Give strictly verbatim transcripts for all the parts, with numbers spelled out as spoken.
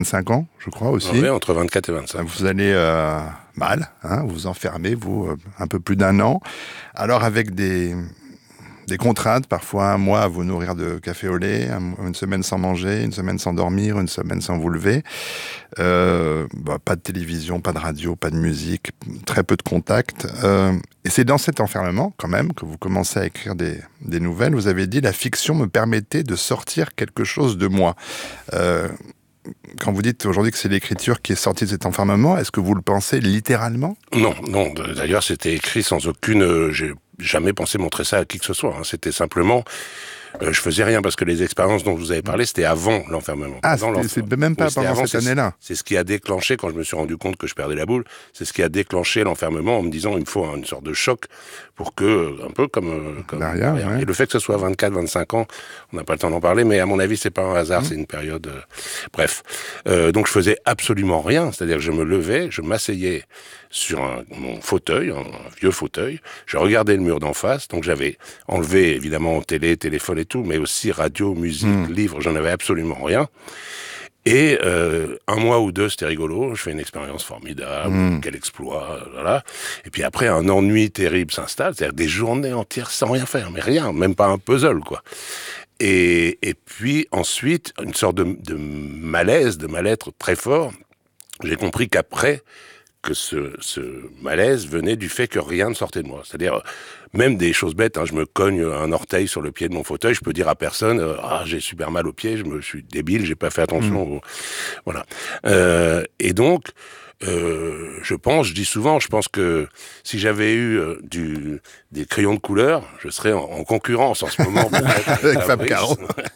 vingt-cinq ans, je crois aussi. Oui, entre vingt-quatre et vingt-cinq. Vous allez euh, mal, hein, vous enfermez, vous, euh, un peu plus d'un an. Alors avec des, des contraintes, parfois un mois à vous nourrir de café au lait, un, une semaine sans manger, une semaine sans dormir, une semaine sans vous lever. Euh, bah, pas de télévision, pas de radio, pas de musique, très peu de contact. Euh, et c'est dans cet enfermement, quand même, que vous commencez à écrire des, des nouvelles. Vous avez dit « La fiction me permettait de sortir quelque chose de moi euh, ». Quand vous dites aujourd'hui que c'est l'écriture qui est sortie de cet enfermement, est-ce que vous le pensez littéralement ? Non, non. D'ailleurs, c'était écrit sans aucune... Euh, j'ai jamais pensé montrer ça à qui que ce soit. Hein. C'était simplement... Euh, je faisais rien parce que les expériences dont vous avez parlé, c'était avant l'enfermement. Ah, c'était, c'est même pas oui, pendant avant, cette année-là. C'est ce qui a déclenché, quand je me suis rendu compte que je perdais la boule, c'est ce qui a déclenché l'enfermement en me disant il me faut une sorte de choc pour que, un peu comme... comme derrière, ouais. Et le fait que ce soit vingt-quatre, vingt-cinq ans, on n'a pas le temps d'en parler, mais à mon avis, c'est pas un hasard, mmh. c'est une période... Euh... Bref. Euh, donc je faisais absolument rien, c'est-à-dire que je me levais, je m'asseyais sur un, mon fauteuil, un vieux fauteuil, je regardais le mur d'en face, donc j'avais enlevé évidemment télé, téléphone et tout, mais aussi radio, musique, mmh. livres, j'en avais absolument rien. Et euh, un mois ou deux, c'était rigolo, je fais une expérience formidable, mmh. quel exploit, voilà. Et puis après, un ennui terrible s'installe, c'est-à-dire des journées entières sans rien faire, mais rien, même pas un puzzle, quoi. Et, et puis ensuite, une sorte de, de malaise, de mal-être très fort. J'ai compris qu'après, que ce, ce malaise venait du fait que rien ne sortait de moi. C'est-à-dire, même des choses bêtes, hein, je me cogne un orteil sur le pied de mon fauteuil, je peux dire à personne euh, « Ah, j'ai super mal au pied, je me je suis débile, j'ai pas fait attention. Mmh. » Voilà. Euh, et donc, euh, je pense, je dis souvent, je pense que si j'avais eu euh, du, des crayons de couleur, je serais en, en concurrence en ce moment. Avec Fab Caro.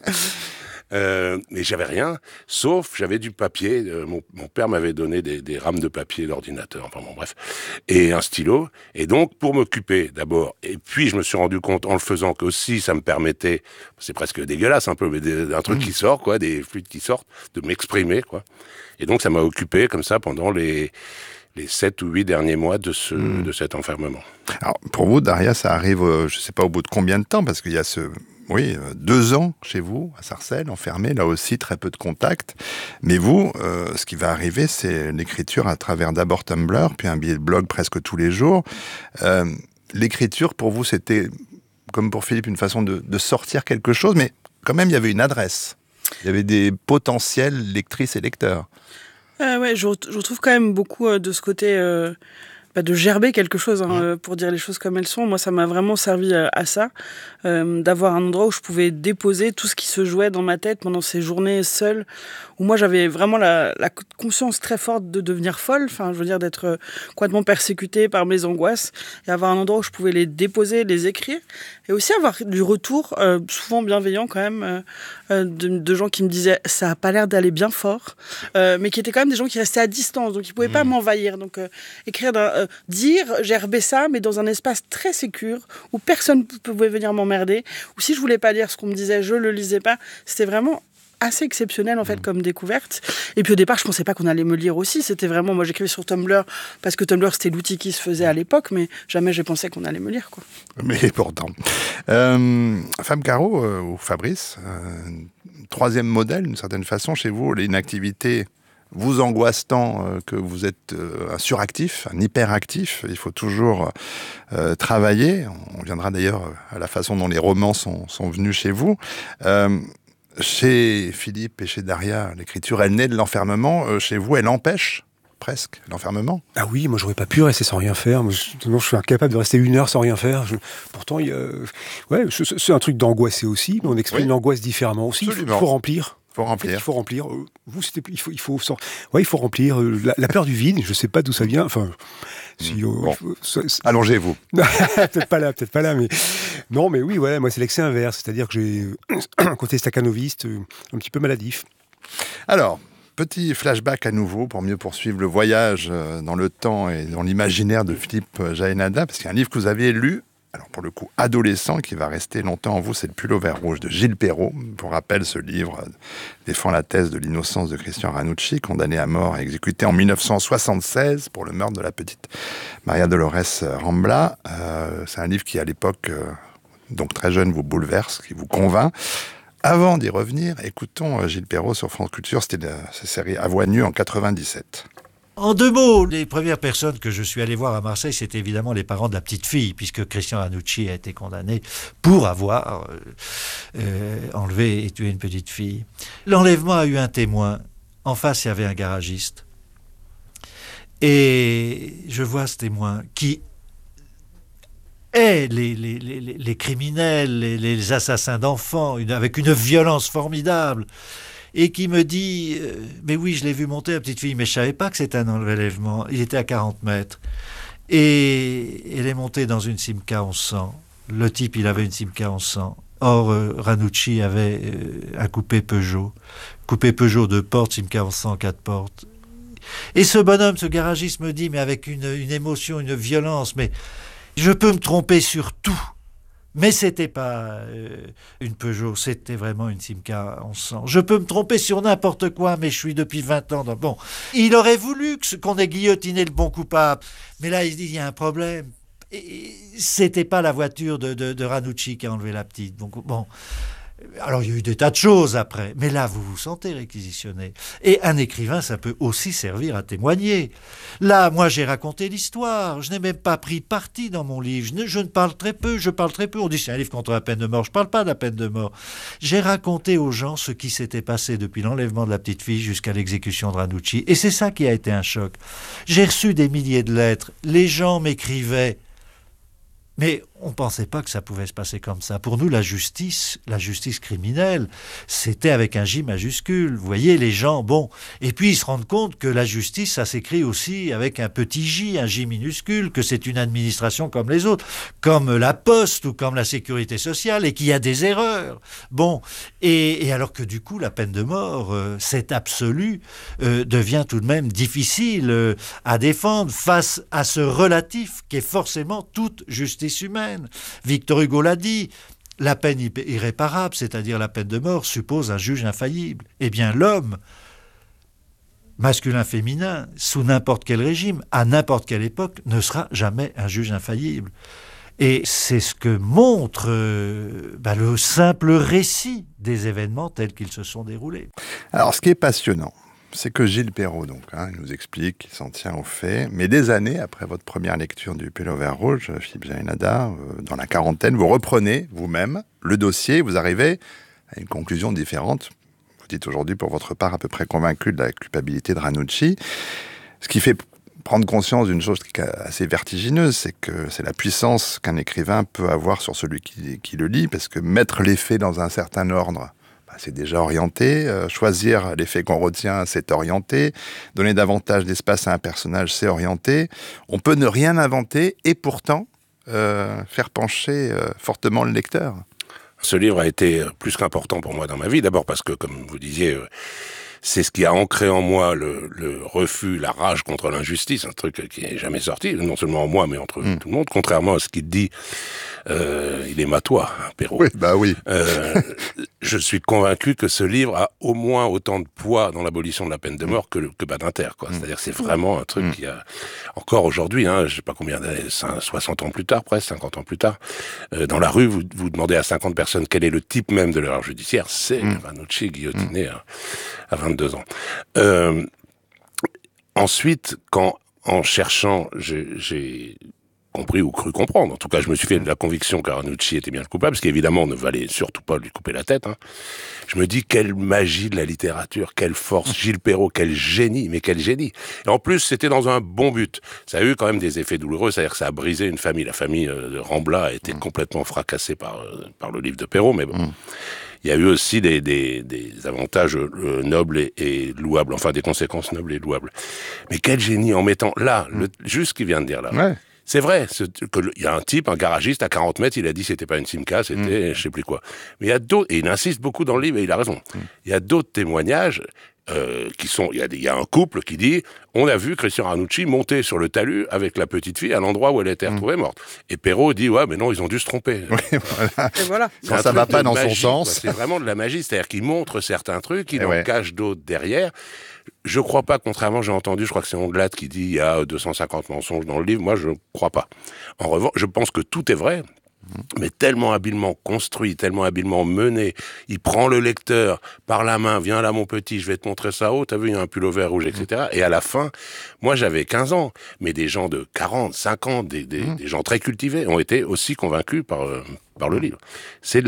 Euh, mais j'avais rien, sauf j'avais du papier. Euh, mon, mon père m'avait donné des, des rames de papier d'ordinateur, enfin bon bref, et un stylo. Et donc pour m'occuper d'abord, et puis je me suis rendu compte en le faisant qu'aussi ça me permettait, c'est presque dégueulasse un peu, mais des, un truc mmh. qui sort, quoi, des fluides qui sortent, de m'exprimer, quoi. Et donc ça m'a occupé comme ça pendant les les sept ou huit derniers mois de ce mmh. de cet enfermement. Alors pour vous, Daria, ça arrive, euh, je sais pas au bout de combien de temps, parce qu'il y a ce Oui, euh, deux ans chez vous, à Sarcelles, enfermé, là aussi très peu de contact. Mais vous, euh, ce qui va arriver, c'est l'écriture à travers d'abord Tumblr, puis un billet de blog presque tous les jours. Euh, l'écriture, pour vous, c'était, comme pour Philippe, une façon de, de sortir quelque chose, mais quand même, il y avait une adresse. Il y avait des potentiels lectrices et lecteurs. Euh, ouais, je, je retrouve quand même beaucoup euh, de ce côté... Euh... Bah de gerber quelque chose, hein, mmh. pour dire les choses comme elles sont. Moi, ça m'a vraiment servi à, à ça, euh, d'avoir un endroit où je pouvais déposer tout ce qui se jouait dans ma tête pendant ces journées seules, où moi, j'avais vraiment la, la conscience très forte de devenir folle, enfin, je veux dire, d'être complètement persécutée par mes angoisses, et avoir un endroit où je pouvais les déposer, les écrire, et aussi avoir du retour, euh, souvent bienveillant quand même, euh, de, de gens qui me disaient « ça a pas l'air d'aller bien fort euh, », mais qui étaient quand même des gens qui restaient à distance, donc ils pouvaient mmh. pas m'envahir. Donc, euh, écrire d'un... Euh, dire gerber ça, mais dans un espace très sécure où personne ne pouvait venir m'emmerder, ou si je voulais pas lire ce qu'on me disait, je le lisais pas. C'était vraiment assez exceptionnel en fait mmh. comme découverte. Et puis au départ, je pensais pas qu'on allait me lire aussi. C'était vraiment, moi j'écrivais sur Tumblr parce que Tumblr c'était l'outil qui se faisait à l'époque, mais jamais j'ai pensé qu'on allait me lire, quoi. Mais pourtant, euh, Fab Caro euh, ou Fabrice, euh, troisième modèle d'une certaine façon chez vous, une activité vous angoisse tant euh, que vous êtes euh, un suractif, un hyperactif. Il faut toujours euh, travailler. On viendra d'ailleurs à la façon dont les romans sont, sont venus chez vous. Euh, chez Philippe et chez Daria, l'écriture, elle naît de l'enfermement. Euh, chez vous, elle empêche presque l'enfermement. Ah oui, moi j'aurais pas pu rester sans rien faire. Moi, je, non, je suis incapable de rester une heure sans rien faire. Je, pourtant, il y a, ouais, c'est, c'est un truc d'angoisser aussi, mais on exprime oui. l'angoisse différemment aussi. Il faut, faut remplir. Il faut remplir. Il faut remplir. Euh, vous, c'était, il faut, il faut, ouais, il faut remplir euh, la, la peur du vide. Je sais pas d'où ça vient. Enfin, si, euh, bon. faut, ça, allongez-vous. peut-être pas là, peut-être pas là, mais non, mais oui, ouais, moi c'est l'excès inverse, c'est-à-dire que j'ai un côté staccanoviste, euh, un petit peu maladif. Alors. Petit flashback à nouveau pour mieux poursuivre le voyage dans le temps et dans l'imaginaire de Philippe Jaénada, parce qu'il y a un livre que vous avez lu, alors pour le coup adolescent, qui va rester longtemps en vous, c'est Le pull au vert rouge de Gilles Perrault. Pour rappel, ce livre défend la thèse de l'innocence de Christian Ranucci, condamné à mort et exécuté en dix-neuf cent soixante-seize pour le meurtre de la petite Maria Dolores Rambla. Euh, c'est un livre qui, à l'époque, euh, donc très jeune, vous bouleverse, qui vous convainc. Avant d'y revenir, écoutons Gilles Perrault sur France Culture, c'était la, sa série À voix nue en quatre-vingt-dix-sept. En deux mots, les premières personnes que je suis allé voir à Marseille, c'était évidemment les parents de la petite fille, puisque Christian Ranucci a été condamné pour avoir euh, euh, enlevé et tué une petite fille. L'enlèvement a eu un témoin. En face, il y avait un garagiste. Et je vois ce témoin qui est les, les, les, les criminels, les, les assassins d'enfants, une, avec une violence formidable. Et qui me dit euh, « Mais oui, je l'ai vu monter, la petite fille, mais je ne savais pas que c'était un enlèvement. Il était à quarante mètres. Et elle est montée dans une Simca onze cents. Le type, il avait une Simca onze cents. Or, euh, Ranucci avait euh, un coupé Peugeot. Coupé Peugeot deux portes, Simca onze cents, quatre portes. Et ce bonhomme, ce garagiste me dit, mais avec une, une émotion, une violence, mais je peux me tromper sur tout. Mais c'était pas euh, une Peugeot, c'était vraiment une Simca onze cents. Je peux me tromper sur n'importe quoi, mais je suis depuis vingt ans dans... Bon, il aurait voulu que, qu'on ait guillotiné le bon coupable. Mais là, il se dit, il y a un problème. Et c'était pas la voiture de, de, de Ranucci qui a enlevé la petite. Donc, bon... Alors, il y a eu des tas de choses après. Mais là, vous vous sentez réquisitionné. Et un écrivain, ça peut aussi servir à témoigner. Là, moi, j'ai raconté l'histoire. Je n'ai même pas pris parti dans mon livre. Je ne, je ne parle très peu. Je parle très peu. On dit c'est un livre contre la peine de mort. Je ne parle pas de la peine de mort. J'ai raconté aux gens ce qui s'était passé depuis l'enlèvement de la petite fille jusqu'à l'exécution de Ranucci. Et c'est ça qui a été un choc. J'ai reçu des milliers de lettres. Les gens m'écrivaient. Mais on ne pensait pas que ça pouvait se passer comme ça. Pour nous, la justice, la justice criminelle, c'était avec un J majuscule. Vous voyez, les gens, bon... Et puis, ils se rendent compte que la justice, ça s'écrit aussi avec un petit J, un J minuscule, que c'est une administration comme les autres, comme la Poste ou comme la Sécurité sociale, et qu'il y a des erreurs. Bon, et, et alors que du coup, la peine de mort, euh, cet absolu, euh, devient tout de même difficile euh, à défendre face à ce relatif qui est forcément toute justice humaine. Victor Hugo l'a dit, la peine irréparable, c'est-à-dire la peine de mort, suppose un juge infaillible. Eh bien, l'homme, masculin-féminin, sous n'importe quel régime, à n'importe quelle époque, ne sera jamais un juge infaillible. Et c'est ce que montre euh, bah, le simple récit des événements tels qu'ils se sont déroulés. Alors, ce qui est passionnant, c'est que Gilles Perrault, donc, hein, il nous explique qu'il s'en tient aux faits, mais des années après votre première lecture du Pullover rouge, Philippe Jaénada, euh, dans la quarantaine, vous reprenez vous-même le dossier, vous arrivez à une conclusion différente. Vous dites aujourd'hui, pour votre part, à peu près convaincu de la culpabilité de Ranucci. Ce qui fait prendre conscience d'une chose qui est assez vertigineuse, c'est que c'est la puissance qu'un écrivain peut avoir sur celui qui, qui le lit, parce que mettre les faits dans un certain ordre, c'est déjà orienté. Euh, choisir les faits qu'on retient, c'est orienté. Donner davantage d'espace à un personnage, c'est orienté. On peut ne rien inventer et pourtant euh, faire pencher euh, fortement le lecteur. Ce livre a été plus qu'important pour moi dans ma vie. D'abord parce que, comme vous disiez, euh, c'est ce qui a ancré en moi le, le refus, la rage contre l'injustice, un truc qui n'est jamais sorti, non seulement en moi, mais entre mmh. tout le monde. Contrairement à ce qu'il dit, euh, il est matois, hein, Perrault. Oui, bah oui. Euh, je suis convaincu que ce livre a au moins autant de poids dans l'abolition de la peine de mort que, que Badinter, quoi. Mmh. C'est-à-dire que c'est vraiment un truc mmh. qui a, encore aujourd'hui, hein, je sais pas combien d'années, soixante ans plus tard, presque cinquante ans plus tard, euh, dans la rue, vous, vous demandez à cinquante personnes quel est le type même de l'erreur judiciaire, c'est mmh. Ranucci guillotiné mmh. à, à vingt-deux ans. Euh, ensuite, quand, en cherchant, j'ai, j'ai compris ou cru comprendre, en tout cas, je me suis fait de la conviction que Ranucci était bien le coupable, parce qu'évidemment, on ne valait surtout pas lui couper la tête, hein. Je me dis, quelle magie de la littérature, quelle force, Gilles Perrault, quel génie, mais quel génie. Et en plus, c'était dans un bon but. Ça a eu quand même des effets douloureux, c'est-à-dire que ça a brisé une famille. La famille de Rambla a été mmh. complètement fracassée par, par le livre de Perrault, mais bon. Mmh. Il y a eu aussi des, des, des avantages euh, nobles et, et louables, enfin des conséquences nobles et louables. Mais quel génie en mettant là, le, juste ce qu'il vient de dire là. Ouais. C'est vrai, qu'il y a un type, un garagiste, à quarante mètres, il a dit que c'était pas une Simca, c'était mmh. je sais plus quoi. Mais il y a d'autres, et il insiste beaucoup dans le livre, et il a raison. Mmh. Il y a d'autres témoignages euh, qui sont... Il y, a, il y a un couple qui dit « On a vu Christian Ranucci monter sur le talus avec la petite fille à l'endroit où elle était retrouvée mmh. morte. » Et Perrault dit « Ouais, mais non, ils ont dû se tromper. Oui, » voilà. Et voilà. Quand ça va pas dans magie, son sens. Quoi. C'est vraiment de la magie, c'est-à-dire qu'il montre certains trucs, il et en ouais. cache d'autres derrière. Je crois pas, contrairement, j'ai entendu, je crois que c'est Ondelat qui dit il y a deux cent cinquante mensonges dans le livre, moi je crois pas. En revanche, je pense que tout est vrai, mais tellement habilement construit, tellement habilement mené. Il prend le lecteur par la main, viens là mon petit, je vais te montrer ça. Oh, t'as vu, il y a un pullover rouge, et cetera. Et à la fin, moi j'avais quinze ans, mais des gens de quarante, cinquante, des, des, mmh. des gens très cultivés ont été aussi convaincus par, euh, par le livre. C'est